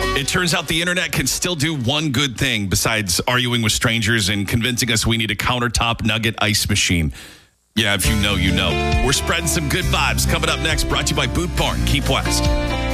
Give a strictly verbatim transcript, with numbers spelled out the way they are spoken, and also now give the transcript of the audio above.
It turns out the internet can still do one good thing besides arguing with strangers and convincing us we need a countertop nugget ice machine. Yeah, if you know, you know. We're spreading some good vibes. Coming up next, brought to you by Boot Barn, Keep West.